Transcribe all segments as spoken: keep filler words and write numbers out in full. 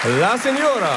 La Signora.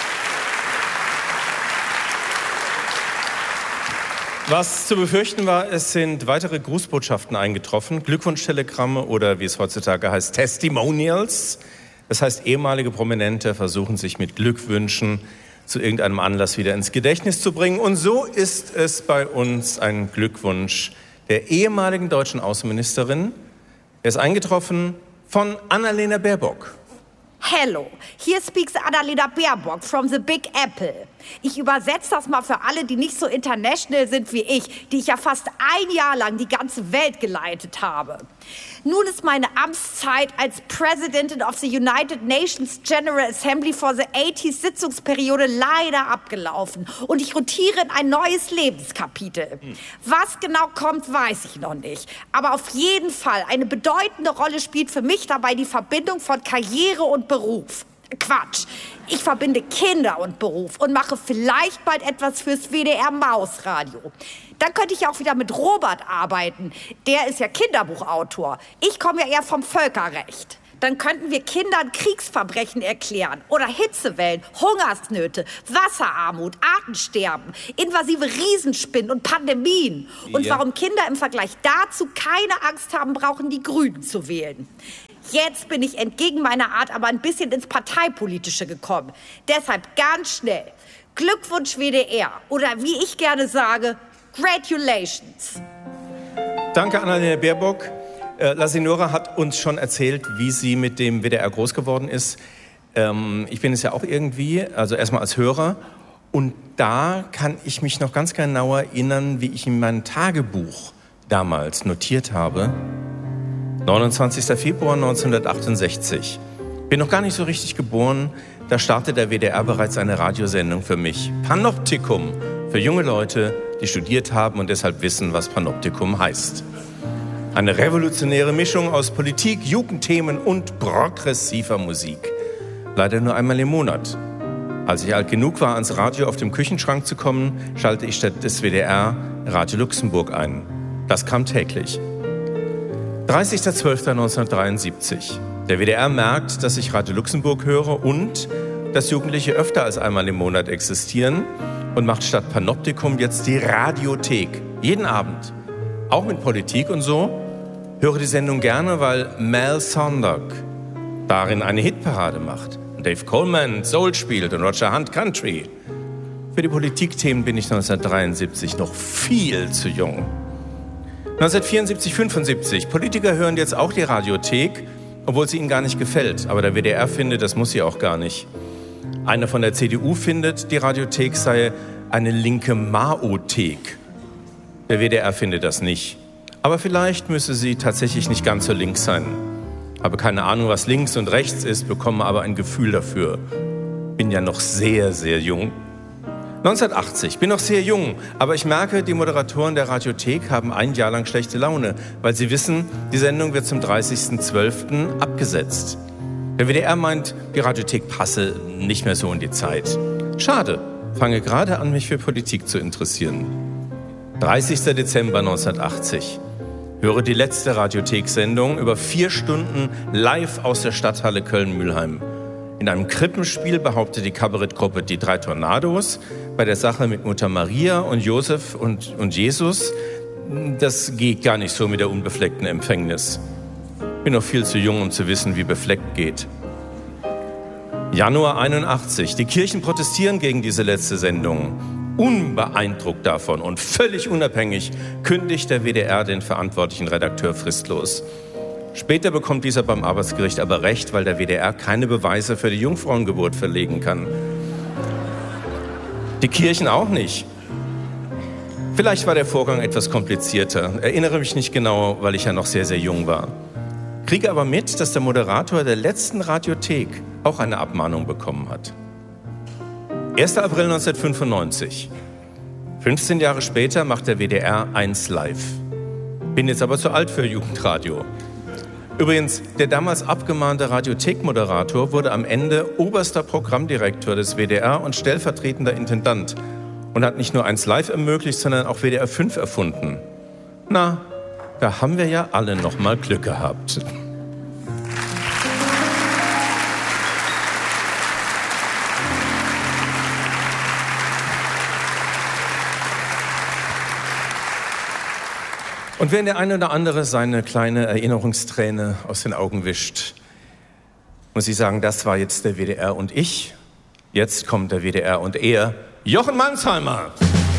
Was zu befürchten war, es sind weitere Grußbotschaften eingetroffen, Glückwunschtelegramme oder wie es heutzutage heißt, Testimonials. Das heißt, ehemalige Prominente versuchen sich mit Glückwünschen zu irgendeinem Anlass wieder ins Gedächtnis zu bringen. Und so ist es bei uns ein Glückwunsch der ehemaligen deutschen Außenministerin. Er ist eingetroffen von Annalena Baerbock. Hello, here speaks Annalena Baerbock from the Big Apple. Ich übersetze das mal für alle, die nicht so international sind wie ich, die ich ja fast ein Jahr lang die ganze Welt geleitet habe. Nun ist meine Amtszeit als President of the United Nations General Assembly for the eightieth Sitzungsperiode leider abgelaufen und ich rotiere in ein neues Lebenskapitel. Hm. Was genau kommt, weiß ich noch nicht. Aber auf jeden Fall eine bedeutende Rolle spielt für mich dabei die Verbindung von Karriere und Beruf. Quatsch. Ich verbinde Kinder und Beruf und mache vielleicht bald etwas fürs W D R Mausradio. Dann könnte ich auch wieder mit Robert arbeiten. Der ist ja Kinderbuchautor. Ich komme ja eher vom Völkerrecht. Dann könnten wir Kindern Kriegsverbrechen erklären oder Hitzewellen, Hungersnöte, Wasserarmut, Artensterben, invasive Riesenspinnen und Pandemien. Und ja. Warum Kinder im Vergleich dazu keine Angst haben brauchen, die Grünen zu wählen. Jetzt bin ich entgegen meiner Art aber ein bisschen ins Parteipolitische gekommen. Deshalb ganz schnell. Glückwunsch W D R oder wie ich gerne sage, Gratulations. Danke, Annalena Baerbock. Äh, La Signora hat uns schon erzählt, wie sie mit dem W D R groß geworden ist. Ähm, ich bin es ja auch irgendwie, also erstmal als Hörer. Und da kann ich mich noch ganz genau erinnern, wie ich in meinem Tagebuch damals notiert habe. neunundzwanzigster Februar neunzehnhundertachtundsechzig. Bin noch gar nicht so richtig geboren. Da startete der W D R bereits eine Radiosendung für mich. Panoptikum. Für junge Leute, die studiert haben und deshalb wissen, was Panoptikum heißt. Eine revolutionäre Mischung aus Politik, Jugendthemen und progressiver Musik. Leider nur einmal im Monat. Als ich alt genug war, ans Radio auf dem Küchenschrank zu kommen, schalte ich statt des W D R Radio Luxemburg ein. Das kam täglich. dreißigster zwölfter neunzehnhundertdreiundsiebzig. Der W D R merkt, dass ich Radio Luxemburg höre und dass Jugendliche öfter als einmal im Monat existieren und macht statt Panoptikum jetzt die Radiothek. Jeden Abend. Auch mit Politik und so. Höre die Sendung gerne, weil Mel Sondag darin eine Hitparade macht. Dave Coleman Soul spielt und Roger Hunt Country. Für die Politikthemen bin ich neunzehnhundertdreiundsiebzig noch viel zu jung. neunzehnhundertvierundsiebzig, fünfundsiebzig. Politiker hören jetzt auch die Radiothek, obwohl sie ihnen gar nicht gefällt. Aber der W D R findet, das muss sie auch gar nicht. Einer von der C D U findet, die Radiothek sei eine linke Maothek. Der W D R findet das nicht. Aber vielleicht müsse sie tatsächlich nicht ganz so links sein. Habe keine Ahnung, was links und rechts ist, bekomme aber ein Gefühl dafür. Bin ja noch sehr, sehr jung. neunzehnhundertachtzig, bin noch sehr jung, aber ich merke, die Moderatoren der Radiothek haben ein Jahr lang schlechte Laune, weil sie wissen, die Sendung wird zum dreißigsten zwölften abgesetzt. Der W D R meint, die Radiothek passe nicht mehr so in die Zeit. Schade, fange gerade an, mich für Politik zu interessieren. dreißigster Dezember neunzehnhundertachtzig. Höre die letzte Radiothek-Sendung über vier Stunden live aus der Stadthalle Köln-Mülheim. In einem Krippenspiel behauptet die Kabarettgruppe Die drei Tornados bei der Sache mit Mutter Maria und Josef und, und Jesus, das geht gar nicht so mit der unbefleckten Empfängnis. Bin noch viel zu jung, um zu wissen, wie befleckt geht. Januar einundachtzig. Die Kirchen protestieren gegen diese letzte Sendung. Unbeeindruckt davon und völlig unabhängig kündigt der W D R den verantwortlichen Redakteur fristlos. Später bekommt dieser beim Arbeitsgericht aber recht, weil der W D R keine Beweise für die Jungfrauengeburt verlegen kann. Die Kirchen auch nicht. Vielleicht war der Vorgang etwas komplizierter. Erinnere mich nicht genau, weil ich ja noch sehr, sehr jung war. Kriege aber mit, dass der Moderator der letzten Radiothek auch eine Abmahnung bekommen hat. erster April neunzehnhundertfünfundneunzig. fünfzehn Jahre später macht der W D R eins live. Bin jetzt aber zu alt für Jugendradio. Übrigens, der damals abgemahnte Radiothek-Moderator wurde am Ende oberster Programmdirektor des W D R und stellvertretender Intendant und hat nicht nur eins live ermöglicht, sondern auch W D R fünf erfunden. Na, da haben wir ja alle noch mal Glück gehabt. Und wenn der eine oder andere seine kleine Erinnerungsträne aus den Augen wischt, muss ich sagen, das war jetzt der W D R und ich. Jetzt kommt der W D R und er, Jochen Mannsheimer.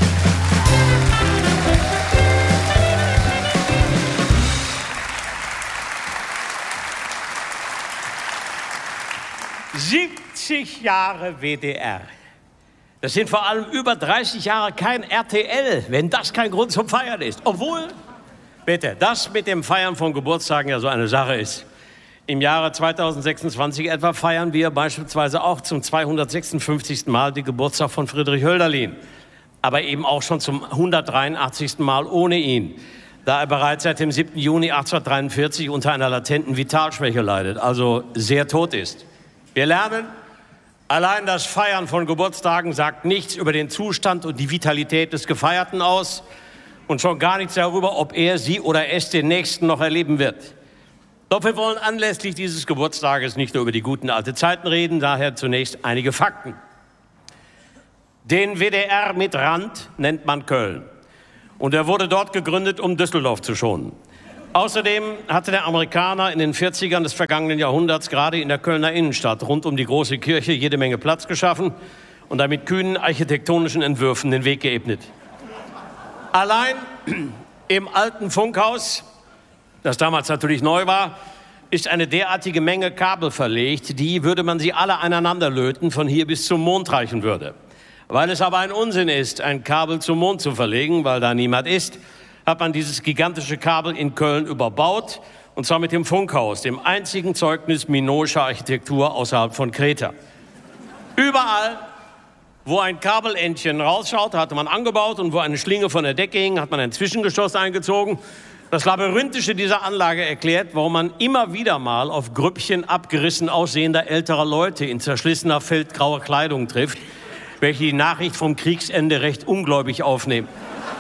siebzig Jahre W D R. Das sind vor allem über dreißig Jahre kein R T L, wenn das kein Grund zum Feiern ist. Obwohl, bitte, das mit dem Feiern von Geburtstagen ja so eine Sache ist. Im Jahre zweitausendsechsundzwanzig etwa feiern wir beispielsweise auch zum zweihundertsechsundfünfzigsten Mal den Geburtstag von Friedrich Hölderlin. Aber eben auch schon zum hundertdreiundachtzigsten Mal ohne ihn, da er bereits seit dem siebten Juni achtzehnhundertdreiundvierzig unter einer latenten Vitalschwäche leidet, also sehr tot ist. Wir lernen, allein das Feiern von Geburtstagen sagt nichts über den Zustand und die Vitalität des Gefeierten aus und schon gar nichts darüber, ob er, sie oder es den Nächsten noch erleben wird. Doch wir wollen anlässlich dieses Geburtstages nicht nur über die guten alten Zeiten reden, daher zunächst einige Fakten. Den W D R mit Rand nennt man Köln. Und er wurde dort gegründet, um Düsseldorf zu schonen. Außerdem hatte der Amerikaner in den vierzigern des vergangenen Jahrhunderts gerade in der Kölner Innenstadt rund um die große Kirche jede Menge Platz geschaffen und damit kühnen architektonischen Entwürfen den Weg geebnet. Allein im alten Funkhaus, das damals natürlich neu war, ist eine derartige Menge Kabel verlegt, die, würde man sie alle aneinander löten, von hier bis zum Mond reichen würde. Weil es aber ein Unsinn ist, ein Kabel zum Mond zu verlegen, weil da niemand ist, hat man dieses gigantische Kabel in Köln überbaut, und zwar mit dem Funkhaus, dem einzigen Zeugnis minoischer Architektur außerhalb von Kreta. Überall, wo ein Kabelendchen rausschaut, hatte man angebaut, und wo eine Schlinge von der Decke hing, hat man ein Zwischengeschoss eingezogen. Das Labyrinthische dieser Anlage erklärt, warum man immer wieder mal auf Grüppchen abgerissen aussehender älterer Leute in zerschlissener feldgrauer Kleidung trifft, welche die Nachricht vom Kriegsende recht ungläubig aufnehmen.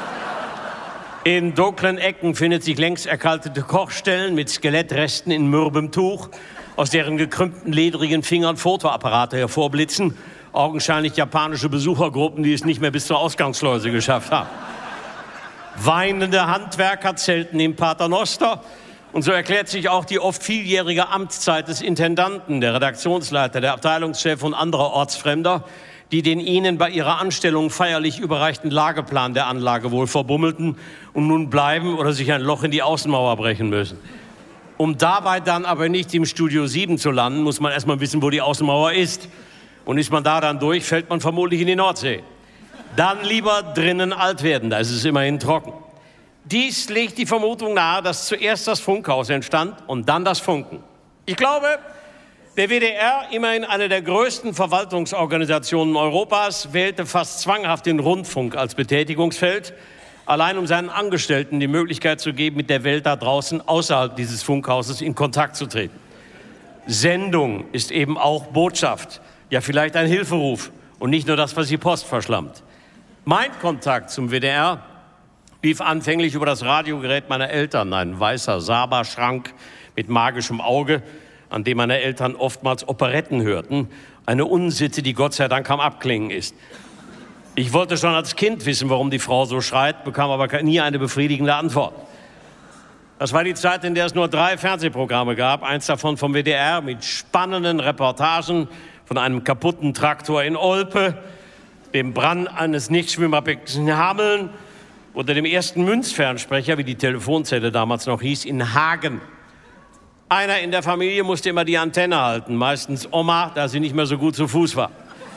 In dunklen Ecken findet sich längst erkaltete Kochstellen mit Skelettresten in mürbem Tuch, aus deren gekrümmten, ledrigen Fingern Fotoapparate hervorblitzen, augenscheinlich japanische Besuchergruppen, die es nicht mehr bis zur Ausgangsschleuse geschafft haben. Weinende Handwerker zelten im Paternoster, und so erklärt sich auch die oft vieljährige Amtszeit des Intendanten, der Redaktionsleiter, der Abteilungschef und anderer Ortsfremder, die den ihnen bei ihrer Anstellung feierlich überreichten Lageplan der Anlage wohl verbummelten und nun bleiben oder sich ein Loch in die Außenmauer brechen müssen. Um dabei dann aber nicht im Studio sieben zu landen, muss man erstmal wissen, wo die Außenmauer ist. Und ist man da dann durch, fällt man vermutlich in die Nordsee. Dann lieber drinnen alt werden, da ist es immerhin trocken. Dies legt die Vermutung nahe, dass zuerst das Funkhaus entstand und dann das Funken. Ich glaube, der W D R, immerhin eine der größten Verwaltungsorganisationen Europas, wählte fast zwanghaft den Rundfunk als Betätigungsfeld, allein um seinen Angestellten die Möglichkeit zu geben, mit der Welt da draußen außerhalb dieses Funkhauses in Kontakt zu treten. Sendung ist eben auch Botschaft, ja vielleicht ein Hilferuf und nicht nur das, was die Post verschlammt. Mein Kontakt zum W D R lief anfänglich über das Radiogerät meiner Eltern, ein weißer Saba-Schrank mit magischem Auge, an dem meine Eltern oftmals Operetten hörten. Eine Unsitte, die Gott sei Dank am Abklingen ist. Ich wollte schon als Kind wissen, warum die Frau so schreit, bekam aber nie eine befriedigende Antwort. Das war die Zeit, in der es nur drei Fernsehprogramme gab, eins davon vom W D R mit spannenden Reportagen von einem kaputten Traktor in Olpe, dem Brand eines Nichtschwimmerbeckens in Hameln oder dem ersten Münzfernsprecher, wie die Telefonzelle damals noch hieß, in Hagen. Einer in der Familie musste immer die Antenne halten, meistens Oma, da sie nicht mehr so gut zu Fuß war.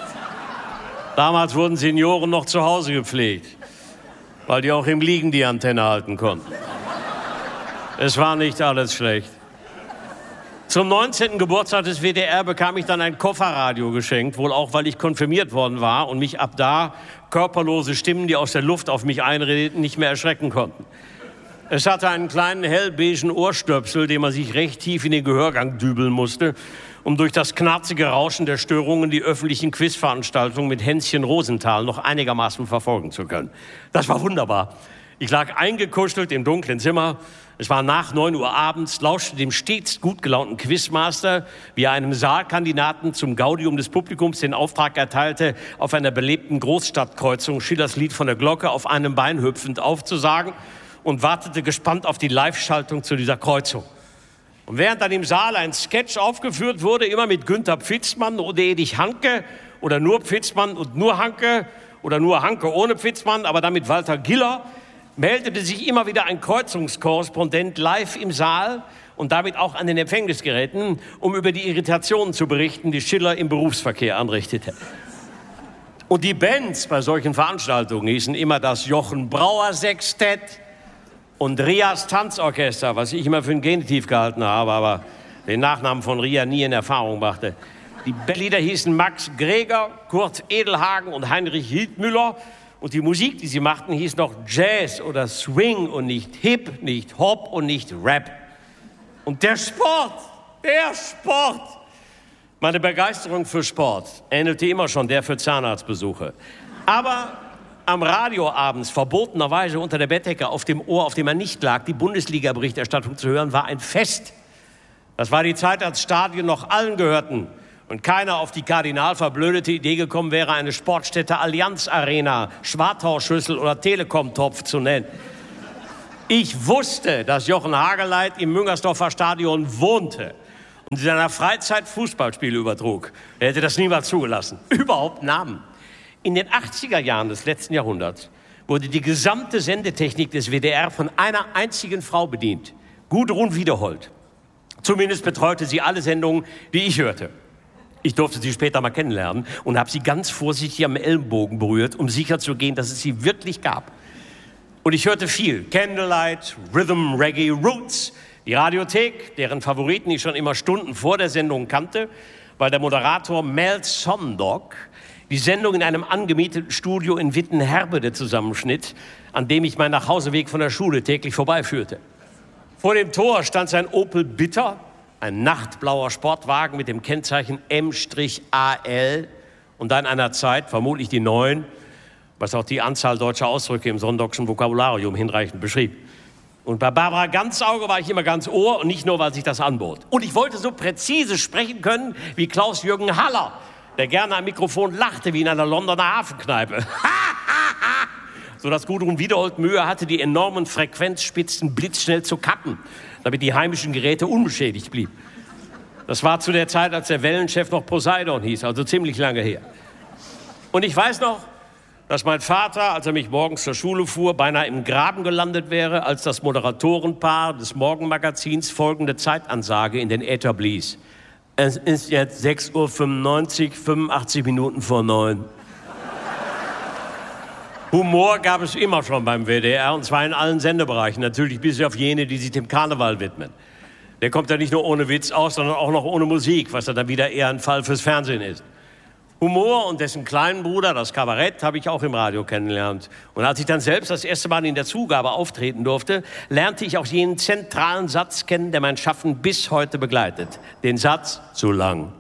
Damals wurden Senioren noch zu Hause gepflegt, weil die auch im Liegen die Antenne halten konnten. Es war nicht alles schlecht. Zum neunzehnten Geburtstag des W D R bekam ich dann ein Kofferradio geschenkt, wohl auch, weil ich konfirmiert worden war und mich ab da körperlose Stimmen, die aus der Luft auf mich einredeten, nicht mehr erschrecken konnten. Es hatte einen kleinen hellbeigen Ohrstöpsel, den man sich recht tief in den Gehörgang dübeln musste, um durch das knarzige Rauschen der Störungen die öffentlichen Quizveranstaltungen mit Hänschen Rosenthal noch einigermaßen verfolgen zu können. Das war wunderbar. Ich lag eingekuschelt im dunklen Zimmer. Es war nach neun Uhr abends, lauschte dem stets gut gelaunten Quizmaster, wie er einem Saalkandidaten zum Gaudium des Publikums den Auftrag erteilte, auf einer belebten Großstadtkreuzung Schillers Lied von der Glocke auf einem Bein hüpfend aufzusagen. und wartete gespannt auf die Live-Schaltung zu dieser Kreuzung. Und während dann im Saal ein Sketch aufgeführt wurde, immer mit Günther Pfitzmann oder Edich Hanke oder nur Pfitzmann und nur Hanke oder nur Hanke ohne Pfitzmann, aber dann mit Walter Giller, meldete sich immer wieder ein Kreuzungskorrespondent live im Saal und damit auch an den Empfängnisgeräten, um über die Irritationen zu berichten, die Schiller im Berufsverkehr anrichtete. Und die Bands bei solchen Veranstaltungen hießen immer das Jochen Brauer Sextett und Rias Tanzorchester, was ich immer für ein Genitiv gehalten habe, aber den Nachnamen von Ria nie in Erfahrung brachte. Die Bandleader hießen Max Greger, Kurt Edelhagen und Heinrich Hildmüller. Und die Musik, die sie machten, hieß noch Jazz oder Swing und nicht Hip, nicht Hop und nicht Rap. Und der Sport, der Sport. Meine Begeisterung für Sport ähnelte immer schon der für Zahnarztbesuche. Aber am Radio abends verbotenerweise unter der Bettdecke auf dem Ohr, auf dem man nicht lag, die Bundesliga-Berichterstattung zu hören, war ein Fest. Das war die Zeit, als Stadien noch allen gehörten und keiner auf die kardinal verblödete Idee gekommen wäre, eine Sportstätte Allianz Arena, Schwartauschüssel oder Telekom-Topf zu nennen. Ich wusste, dass Jochen Hageleit im Müngersdorfer Stadion wohnte und in seiner Freizeit Fußballspiele übertrug. Er hätte das niemals zugelassen. Überhaupt Namen. In den achtziger Jahren des letzten Jahrhunderts wurde die gesamte Sendetechnik des W D R von einer einzigen Frau bedient. Gudrun Wiederhold. Zumindest betreute sie alle Sendungen, die ich hörte. Ich durfte sie später mal kennenlernen und habe sie ganz vorsichtig am Ellenbogen berührt, um sicherzugehen, dass es sie wirklich gab. Und ich hörte viel. Candlelight, Rhythm, Reggae, Roots. Die Radiothek, deren Favoriten ich schon immer Stunden vor der Sendung kannte, weil der Moderator Mel Sondok die Sendung in einem angemieteten Studio in Wittenherbede zusammenschnitt, an dem ich meinen Nachhauseweg von der Schule täglich vorbeiführte. Vor dem Tor stand sein Opel Bitter, ein nachtblauer Sportwagen mit dem Kennzeichen M A L und dann einer Zeit, vermutlich die neun, was auch die Anzahl deutscher Ausdrücke im Sondokschen Vokabularium hinreichend beschrieb. Und bei Barbara Ganzauge war ich immer ganz Ohr und nicht nur, weil sich das anbot. Und ich wollte so präzise sprechen können wie Klaus-Jürgen Haller, der gerne am Mikrofon lachte wie in einer Londoner Hafenkneipe. Sodass Gudrun Wiederhold Mühe hatte, die enormen Frequenzspitzen blitzschnell zu kappen, damit die heimischen Geräte unbeschädigt blieben. Das war zu der Zeit, als der Wellenchef noch Poseidon hieß, also ziemlich lange her. Und ich weiß noch, dass mein Vater, als er mich morgens zur Schule fuhr, beinahe im Graben gelandet wäre, als das Moderatorenpaar des Morgenmagazins folgende Zeitansage in den Äther blies. Es ist jetzt sechs Uhr fünfundneunzig, fünfundachtzig Minuten vor neun. Humor gab es immer schon beim W D R, und zwar in allen Sendebereichen, natürlich bis auf jene, die sich dem Karneval widmen. Der kommt ja nicht nur ohne Witz aus, sondern auch noch ohne Musik, was ja dann wieder eher ein Fall fürs Fernsehen ist. Humor und dessen kleinen Bruder, das Kabarett, habe ich auch im Radio kennengelernt. Und als ich dann selbst das erste Mal in der Zugabe auftreten durfte, lernte ich auch jenen zentralen Satz kennen, der mein Schaffen bis heute begleitet. Den Satz, zu lang.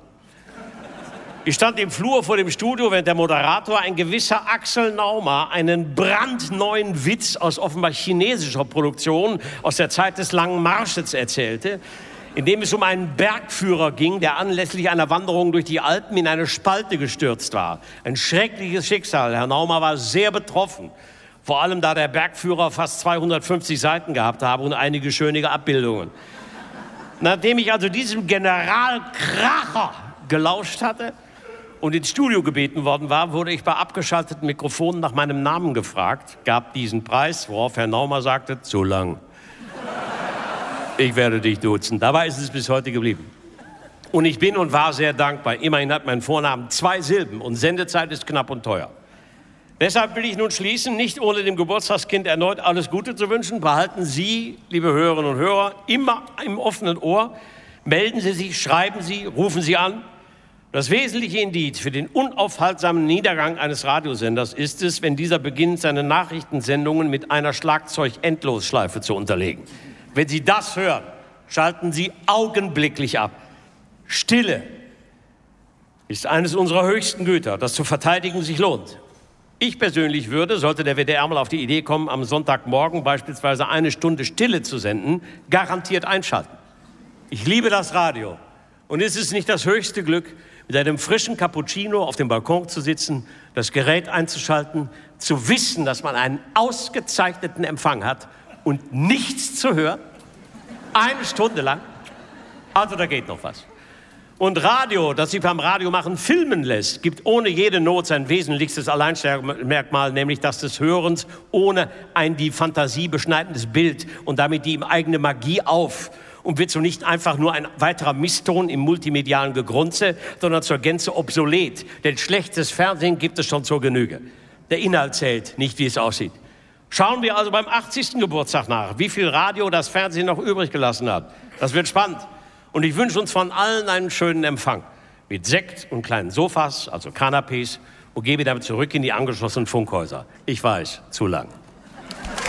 Ich stand im Flur vor dem Studio, während der Moderator, ein gewisser Axel Naumer, einen brandneuen Witz aus offenbar chinesischer Produktion aus der Zeit des Langen Marsches erzählte, in dem es um einen Bergführer ging, der anlässlich einer Wanderung durch die Alpen in eine Spalte gestürzt war. Ein schreckliches Schicksal. Herr Naumer war sehr betroffen, vor allem da der Bergführer fast zweihundertfünfzig Seiten gehabt habe und einige schöne Abbildungen. Nachdem ich also diesem Generalkracher gelauscht hatte und ins Studio gebeten worden war, wurde ich bei abgeschalteten Mikrofonen nach meinem Namen gefragt, gab diesen Preis, worauf Herr Naumer sagte, zu lang. Ich werde dich duzen. Dabei ist es bis heute geblieben. Und ich bin und war sehr dankbar. Immerhin hat mein Vornamen zwei Silben und Sendezeit ist knapp und teuer. Deshalb will ich nun schließen, nicht ohne dem Geburtstagskind erneut alles Gute zu wünschen. Behalten Sie, liebe Hörerinnen und Hörer, immer im offenen Ohr. Melden Sie sich, schreiben Sie, rufen Sie an. Das wesentliche Indiz für den unaufhaltsamen Niedergang eines Radiosenders ist es, wenn dieser beginnt, seine Nachrichtensendungen mit einer Schlagzeug-Endlosschleife zu unterlegen. Wenn Sie das hören, schalten Sie augenblicklich ab. Stille ist eines unserer höchsten Güter, das zu verteidigen sich lohnt. Ich persönlich würde, sollte der W D R mal auf die Idee kommen, am Sonntagmorgen beispielsweise eine Stunde Stille zu senden, garantiert einschalten. Ich liebe das Radio. Und ist es nicht das höchste Glück, mit einem frischen Cappuccino auf dem Balkon zu sitzen, das Gerät einzuschalten, zu wissen, dass man einen ausgezeichneten Empfang hat und nichts zu hören? Eine Stunde lang? Also da geht noch was. Und Radio, das sich beim Radio machen filmen lässt, gibt ohne jede Not sein wesentlichstes Alleinstellungsmerkmal, nämlich das des Hörens ohne ein die Fantasie beschneidendes Bild und damit die eigene Magie auf und wird so nicht einfach nur ein weiterer Misston im multimedialen Gegrunze, sondern zur Gänze obsolet. Denn schlechtes Fernsehen gibt es schon zur Genüge. Der Inhalt zählt, nicht wie es aussieht. Schauen wir also beim achtzigsten Geburtstag nach, wie viel Radio das Fernsehen noch übrig gelassen hat. Das wird spannend. Und ich wünsche uns von allen einen schönen Empfang. Mit Sekt und kleinen Sofas, also Canapés, und gehe wieder zurück in die angeschlossenen Funkhäuser. Ich weiß, zu lang.